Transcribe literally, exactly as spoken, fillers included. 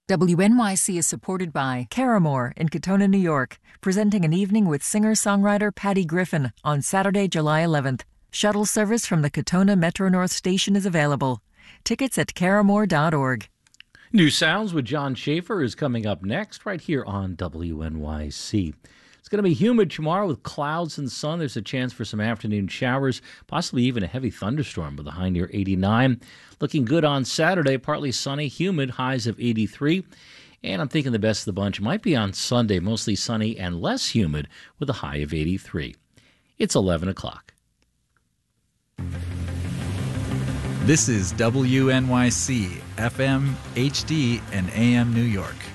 W N Y C is supported by Caramore in Katona, New York, presenting an evening with singer-songwriter Patty Griffin on Saturday, July eleventh. Shuttle service from the Katona Metro North Station is available. Tickets at caramore dot org. New Sounds with John Schaefer is coming up next right here on W N Y C. It's going to be humid tomorrow with clouds and sun. There's a chance for some afternoon showers, possibly even a heavy thunderstorm with a high near eighty-nine. Looking good on Saturday, partly sunny, humid, highs of eighty-three. And I'm thinking the best of the bunch might be on Sunday, mostly sunny and less humid with a high of eighty-three. It's eleven o'clock. This is W N Y C, F M, H D, and A M New York.